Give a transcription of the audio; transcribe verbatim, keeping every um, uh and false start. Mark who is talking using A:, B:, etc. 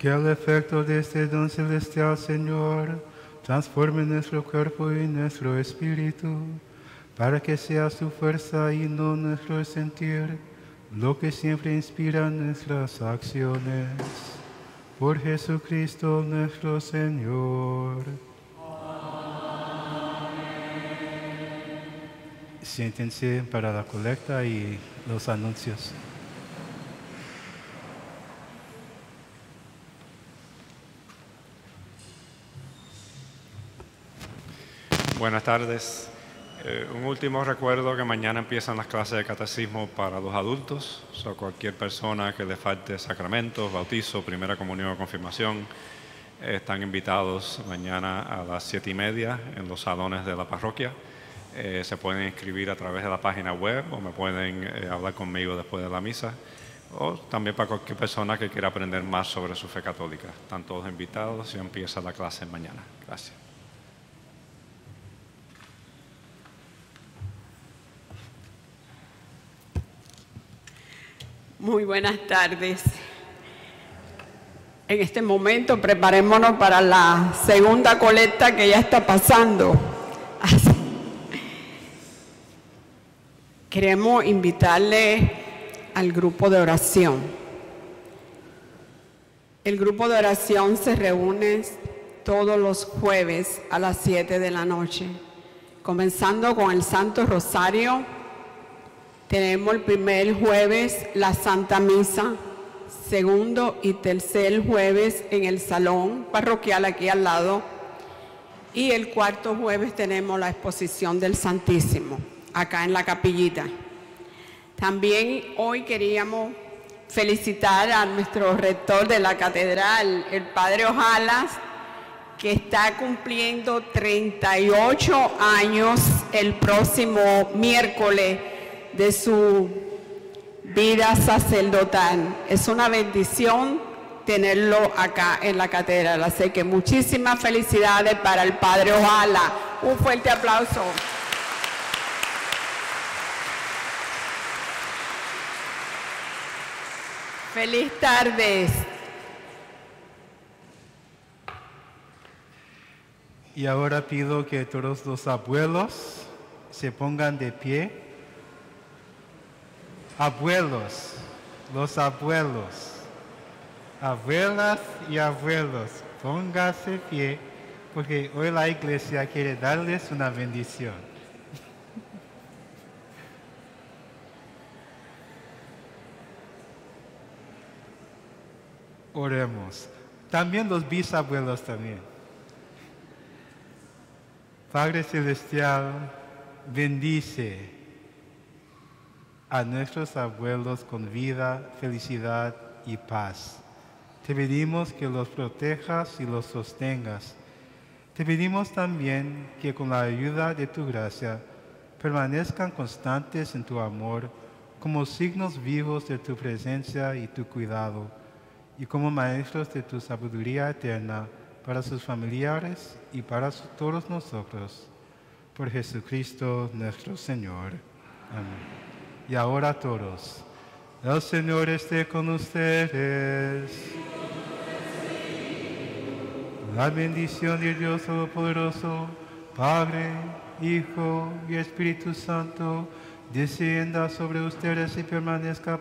A: Que el efecto de este don celestial, Señor, transforme nuestro cuerpo y nuestro espíritu, para que sea su fuerza y no nuestro sentir, lo que siempre inspira nuestras acciones. Por Jesucristo nuestro Señor. Siéntense para la colecta y los anuncios.
B: Buenas tardes. Eh, un último recuerdo que mañana empiezan las clases de catecismo para los adultos. O sea, cualquier persona que le falte sacramentos, bautizo, primera comunión o confirmación, eh, están invitados mañana a las siete y media en los salones de la parroquia. Eh, se pueden inscribir a través de la página web o me pueden eh, hablar conmigo después de la misa. O también para cualquier persona que quiera aprender más sobre su fe católica. Están todos invitados y empieza la clase mañana. Gracias.
C: Muy buenas tardes. En este momento preparémonos para la segunda colecta que ya está pasando. Así. Queremos invitarle al grupo de oración. El grupo de oración se reúne todos los jueves a las siete de la noche, comenzando con el Santo Rosario. Tenemos el primer jueves la Santa Misa, segundo y tercer jueves en el salón parroquial aquí al lado, y el cuarto jueves tenemos la exposición del Santísimo, acá en la capillita. También hoy queríamos felicitar a nuestro rector de la catedral, el Padre Ojalas, que está cumpliendo treinta y ocho años el próximo miércoles de su vida sacerdotal. Es una bendición tenerlo acá en la catedral. Así que muchísimas felicidades para el Padre Ojalas. Un fuerte aplauso. Feliz tardes.
A: Y ahora pido que todos los abuelos se pongan de pie. Abuelos, los abuelos, abuelas y abuelos, pónganse de pie, porque hoy la iglesia quiere darles una bendición. Oremos. También los bisabuelos también. Padre Celestial, bendice a nuestros abuelos con vida, felicidad y paz. Te pedimos que los protejas y los sostengas. Te pedimos también que con la ayuda de tu gracia permanezcan constantes en tu amor como signos vivos de tu presencia y tu cuidado, y como maestros de tu sabiduría eterna para sus familiares y para todos nosotros. Por Jesucristo nuestro Señor. Amén. Y ahora todos, el Señor esté con ustedes. La bendición de Dios Todopoderoso, Padre, Hijo y Espíritu Santo, descienda sobre ustedes y permanezca